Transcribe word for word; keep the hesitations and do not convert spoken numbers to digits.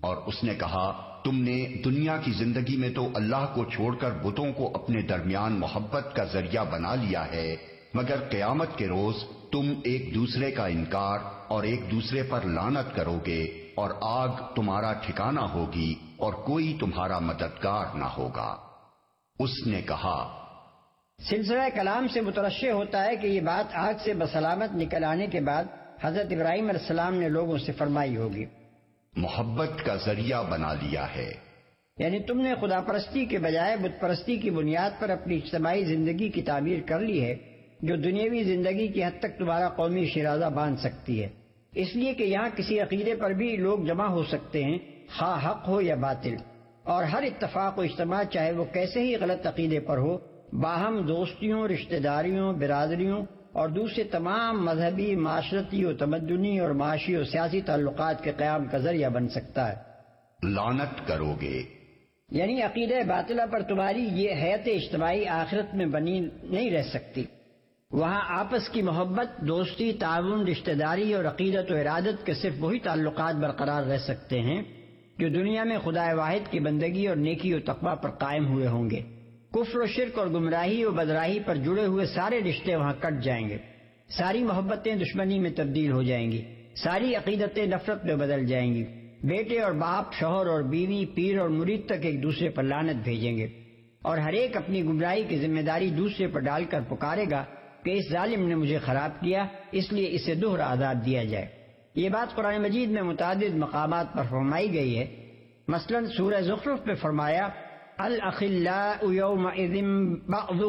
اور اس نے کہا تم نے دنیا کی زندگی میں تو اللہ کو چھوڑ کر بتوں کو اپنے درمیان محبت کا ذریعہ بنا لیا ہے، مگر قیامت کے روز تم ایک دوسرے کا انکار اور ایک دوسرے پر لعنت کرو گے، اور آگ تمہارا ٹھکانہ ہوگی اور کوئی تمہارا مددگار نہ ہوگا۔ اس نے کہا سلسلہ کلام سے مترشح ہوتا ہے کہ یہ بات آگ سے بسلامت نکل آنے کے بعد حضرت ابراہیم علیہ السلام نے لوگوں سے فرمائی ہوگی، محبت کا ذریعہ بنا لیا ہے، یعنی تم نے خدا پرستی کے بجائے بت پرستی کی بنیاد پر اپنی اجتماعی زندگی کی تعبیر کر لی ہے، جو دنیاوی زندگی کی حد تک تمہارا قومی شیرازہ باندھ سکتی ہے، اس لیے کہ یہاں کسی عقیدے پر بھی لوگ جمع ہو سکتے ہیں، خواہ حق ہو یا باطل، اور ہر اتفاق و اجتماع چاہے وہ کیسے ہی غلط عقیدے پر ہو، باہم دوستیوں، رشتہ داریوں، برادریوں اور دوسرے تمام مذہبی، معاشرتی و تمدنی اور معاشی و سیاسی تعلقات کے قیام کا ذریعہ بن سکتا ہے۔ لعنت کرو گے، یعنی عقیدہ باطلہ پر تمہاری یہ حیت اجتماعی آخرت میں بنی نہیں رہ سکتی۔ وہاں آپس کی محبت، دوستی، تعاون، رشتہ داری اور عقیدت و ارادت کے صرف وہی تعلقات برقرار رہ سکتے ہیں جو دنیا میں خدا واحد کی بندگی اور نیکی و تقوی پر قائم ہوئے ہوں گے۔ کفر و شرک اور گمراہی و بدراہی پر جڑے ہوئے سارے رشتے وہاں کٹ جائیں گے، ساری محبتیں دشمنی میں تبدیل ہو جائیں گی، ساری عقیدتیں نفرت میں بدل جائیں گی، بیٹے اور باپ، شوہر اور بیوی، پیر اور مرید تک ایک دوسرے پر لعنت بھیجیں گے، اور ہر ایک اپنی گمراہی کی ذمہ داری دوسرے پر ڈال کر پکارے گا کہ اس ظالم نے مجھے خراب کیا، اس لیے اسے دوہرا عذاب دیا جائے۔ یہ بات قرآن مجید میں متعدد مقامات پر فرمائی گئی ہے، مثلا سورہ زخرف میں فرمایا الاخلاء یومئذ بعض